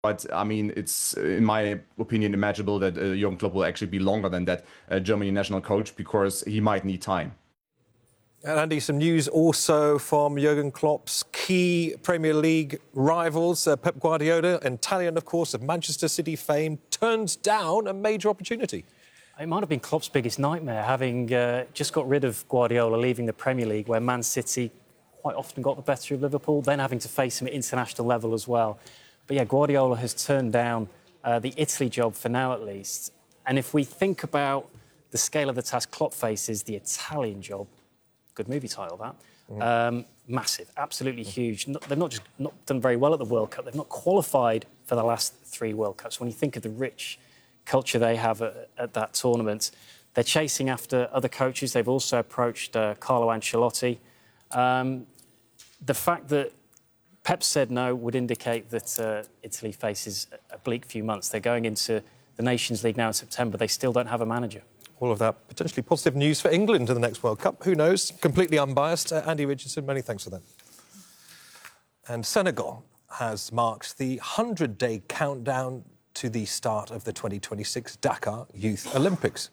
But I mean, it's, in my opinion, imaginable that Jurgen Klopp will actually be longer than that Germany national coach, because he might need time. And Andy, some news also from Jurgen Klopp's key Premier League rivals. Pep Guardiola, Italian, of course, of Manchester City fame, turns down a major opportunity. It might have been Klopp's biggest nightmare, having just got rid of Guardiola, leaving the Premier League, where Man City quite often got the better of Liverpool, then having to face him at international level as well. But yeah, Guardiola has turned down the Italy job for now, at least. And if we think about the scale of the task Klopp faces, the Italian job, good movie title, that, massive, absolutely huge. They've not done very well at the World Cup. They've not qualified for the last 3 World Cups. When you think of the rich culture they have at that tournament, they're chasing after other coaches. They've also approached Carlo Ancelotti. The fact that Pep said no would indicate that Italy faces a bleak few months. They're going into the Nations League now in September. They still don't have a manager. All of that potentially positive news for England in the next World Cup. Who knows? Completely unbiased. Andy Richardson, many thanks for that. And Senegal has marked the 100-day countdown to the start of the 2026 Dakar Youth Olympics.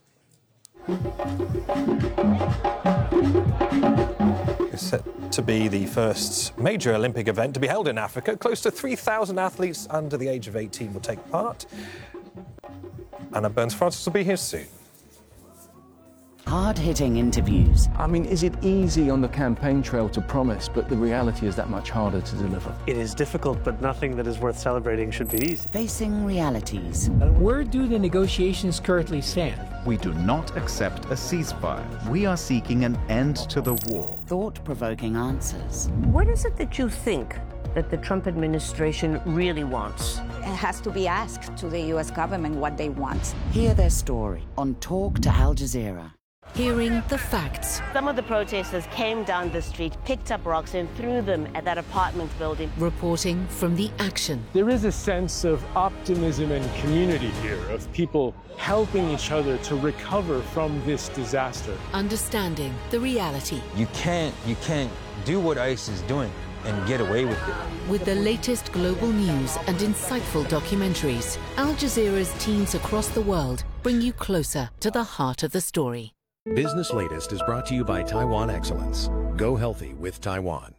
It's set to be the first major Olympic event to be held in Africa. Close to 3,000 athletes under the age of 18 will take part. Anna Burns-Francis will be here soon. Hard-hitting interviews. I mean, is it easy on the campaign trail to promise, but the reality is that much harder to deliver? It is difficult, but nothing that is worth celebrating should be easy. Facing realities. Where do the negotiations currently stand? We do not accept a ceasefire. We are seeking an end to the war. Thought-provoking answers. What is it that you think that the Trump administration really wants? It has to be asked to the U.S. government what they want. Hear their story on Talk to Al Jazeera. Hearing the facts. Some of the protesters came down the street, picked up rocks and threw them at that apartment building. Reporting from the action. There is a sense of optimism and community here, of people helping each other to recover from this disaster. Understanding the reality. You can't do what ICE is doing and get away with it. With the latest global news and insightful documentaries, Al Jazeera's teams across the world bring you closer to the heart of the story. Business Latest is brought to you by Taiwan Excellence. Go healthy with Taiwan.